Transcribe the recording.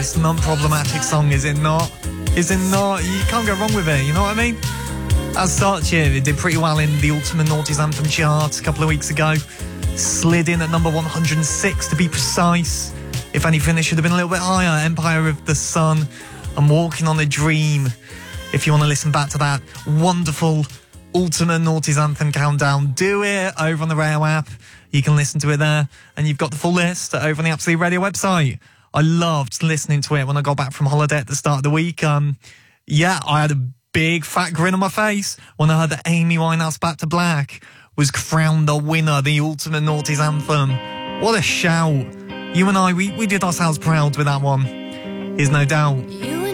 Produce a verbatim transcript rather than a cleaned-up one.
it's an unproblematic song, is it not? Is it not? You can't go wrong with it, you know what I mean? As such, yeah, it did pretty well in the Ultimate Noughties Anthem chart a couple of weeks ago. Slid in at number one hundred six to be precise. If anything, it should have been a little bit higher. Empire of the Sun and Walking on a Dream. If you want to listen back to that wonderful Ultimate Noughties Anthem countdown, do it over on the Radio app. You can listen to it there, and you've got the full list over on the Absolute Radio website. I loved listening to it when I got back from holiday at the start of the week. Um, yeah, I had a big fat grin on my face when I heard that Amy Winehouse Back to Black was crowned the winner, the Ultimate Noughties Anthem. What a shout. You and I, we, we did ourselves proud with that one. Here's No Doubt. You